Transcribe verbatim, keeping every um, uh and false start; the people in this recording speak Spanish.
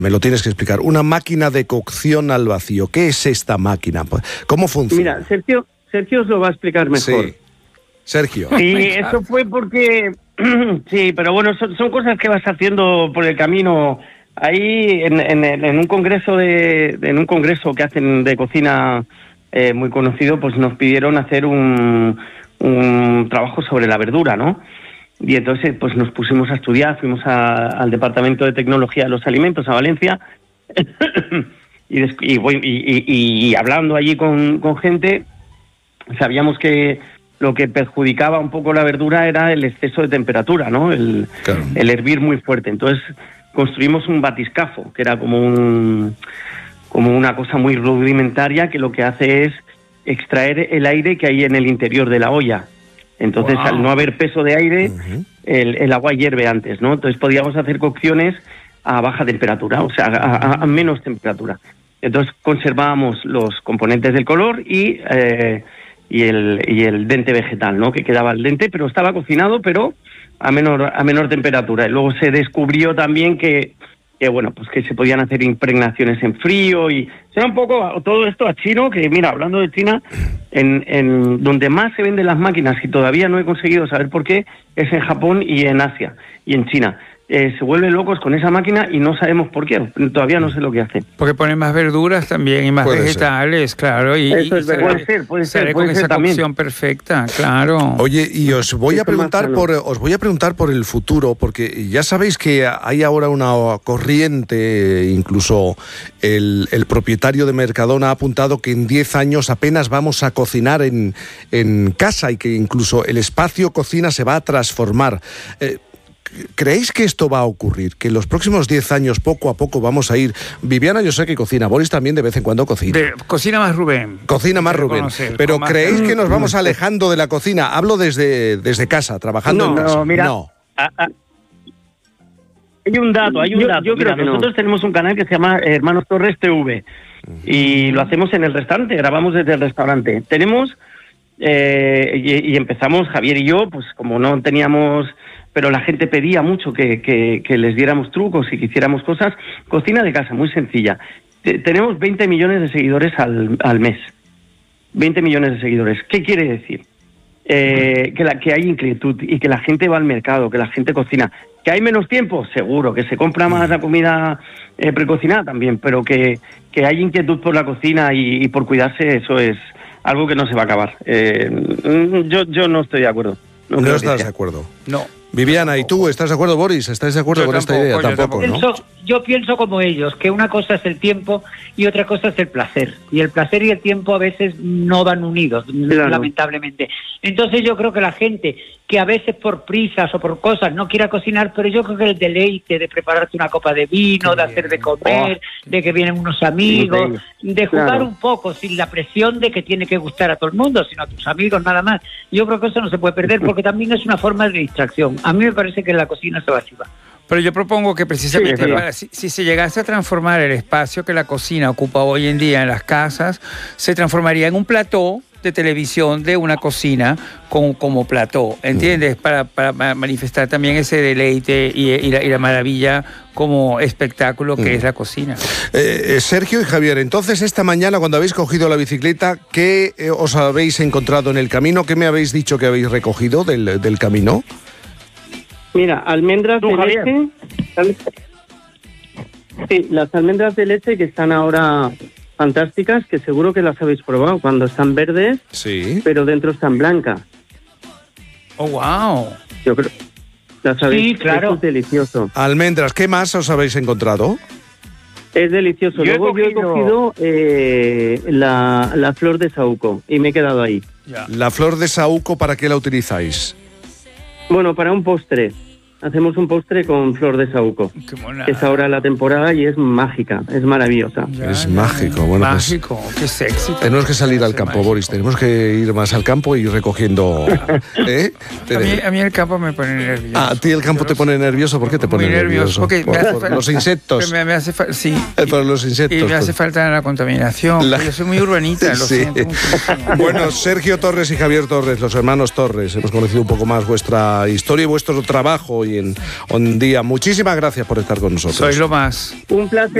Me lo tienes que explicar. Una máquina de cocción al vacío. ¿Qué es esta máquina? ¿Cómo funciona? Mira, Sergio, Sergio os lo va a explicar mejor. Sí. Sergio. Sí, eso fue porque... sí, pero bueno, son, son cosas que vas haciendo por el camino. Ahí, en, en, en un congreso de, en un congreso que hacen de cocina eh, muy conocido, pues nos pidieron hacer un, un trabajo sobre la verdura, ¿no? Y entonces pues nos pusimos a estudiar, fuimos a, al Departamento de Tecnología de los Alimentos a Valencia y, des, y, y, y, y hablando allí con, con gente, sabíamos que lo que perjudicaba un poco la verdura era el exceso de temperatura, ¿no? El, claro. el hervir muy fuerte. Entonces construimos un batiscafo, que era como un como una cosa muy rudimentaria que lo que hace es extraer el aire que hay en el interior de la olla. Entonces, wow. al no haber peso de aire, uh-huh. el, el agua hierve antes, ¿no? Entonces podíamos hacer cocciones a baja temperatura, o sea, a, a, a menos temperatura. Entonces conservábamos los componentes del color y, eh, y, el, y el dente vegetal, ¿no? Que quedaba el dente, pero estaba cocinado, pero a menor, a menor temperatura. Y luego se descubrió también que, que, bueno, pues que se podían hacer impregnaciones en frío y... Era un poco todo esto a chino, que mira, hablando de China... En, en donde más se venden las máquinas, y todavía no he conseguido saber por qué, es en Japón y en Asia y en China. Eh, se vuelven locos con esa máquina y no sabemos por qué. Todavía no sé lo que hace. Porque ponen más verduras también y más puede vegetales, ser. Claro. Y, Eso es y verdad. Puede ser, puede ser. Con puede esa ser cocción también. perfecta, claro. Oye, y os voy a preguntar por os voy a preguntar por el futuro, porque ya sabéis que hay ahora una corriente, incluso el, el propietario de Mercadona ha apuntado que en diez años apenas vamos a cocinar en, en casa y que incluso el espacio cocina se va a transformar. Eh, ¿Creéis que esto va a ocurrir? Que en los próximos diez años, poco a poco, vamos a ir... Viviana, yo sé que cocina. Boris también de vez en cuando cocina. De, cocina más Rubén. Cocina más Rubén. Conocer, Pero ¿creéis más... que nos vamos alejando de la cocina? Hablo desde, desde casa, trabajando no, en casa. No, mira... No. A, a, hay un dato, hay un yo, dato. Yo mira, creo que nosotros no. tenemos un canal que se llama Hermanos Torres T V. Uh-huh. Y lo hacemos en el restaurante, grabamos desde el restaurante. Tenemos... Eh, y, y empezamos, Javier y yo, pues como no teníamos... pero la gente pedía mucho que, que, que les diéramos trucos y que hiciéramos cosas. Cocina de casa, muy sencilla. T- tenemos veinte millones de seguidores al, al mes. veinte millones de seguidores. ¿Qué quiere decir? Eh, que, la, que hay inquietud y que la gente va al mercado, que la gente cocina. ¿Que hay menos tiempo? Seguro. ¿Que se compra más la comida eh, precocinada? También. Pero que, que hay inquietud por la cocina y, y por cuidarse, eso es algo que no se va a acabar. Eh, yo, yo no estoy de acuerdo. No, no estás de acuerdo. No. Viviana, ¿y tú estás de acuerdo, Boris? ¿Estás de acuerdo yo con tampoco, esta idea? Yo tampoco, tampoco. ¿no? Pienso, yo pienso como ellos, que una cosa es el tiempo y otra cosa es el placer. Y el placer y el tiempo a veces no van unidos, claro. lamentablemente. Entonces yo creo que la gente que a veces por prisas o por cosas no quiera cocinar, pero yo creo que el deleite de prepararte una copa de vino, de hacer de comer, oh. de que vienen unos amigos, de jugar claro. un poco sin la presión de que tiene que gustar a todo el mundo, sino a tus amigos nada más. Yo creo que eso no se puede perder porque también es una forma de distracción. A mí me parece que la cocina se va a chivar. Pero yo propongo que precisamente sí, para, si, si se llegase a transformar el espacio que la cocina ocupa hoy en día en las casas, se transformaría en un plató de televisión de una cocina con, como plató, ¿entiendes? Para, para manifestar también ese deleite y, y, la, y la maravilla como espectáculo que mm. es la cocina. Eh, Sergio y Javier, entonces esta mañana cuando habéis cogido la bicicleta, ¿qué eh, os habéis encontrado en el camino? ¿Qué me habéis dicho que habéis recogido del, del camino? Mira, almendras de leche. Sí, las almendras de leche que están ahora fantásticas, que seguro que las habéis probado cuando están verdes, sí, pero dentro están blancas. Oh, wow. Yo creo. Las habéis, sí, claro. Es delicioso. Almendras, ¿qué más os habéis encontrado? Es delicioso. Yo Luego he cogido... yo he cogido eh, la, la flor de saúco y me he quedado ahí. Ya. La flor de saúco, ¿para qué la utilizáis? Bueno, para un postre. Hacemos un postre con flor de saúco. Qué mona. Es ahora la temporada y es mágica, es maravillosa. Ya, es ya, mágico. Bueno, mágico, pues, qué sexy. Tenemos que salir al campo, mágico. Boris. Tenemos que ir más al campo y ir recogiendo... ¿eh? a, mí, a mí el campo me pone nervioso. Ah, ¿a ti el campo te pone nervioso? ¿Por qué te pone Muy nervioso? nervioso? Porque por, me hace por falta, los insectos. Me, me hace fa- sí. Eh, por los insectos. Y me pues. hace falta la contaminación. La... Yo soy muy urbanita, lo sí. siento muchísimo. Bueno, Sergio Torres y Javier Torres, los hermanos Torres, hemos conocido un poco más vuestra historia y vuestro trabajo y hoy en, en día. Muchísimas gracias por estar con nosotros. Sois lo más. Un placer.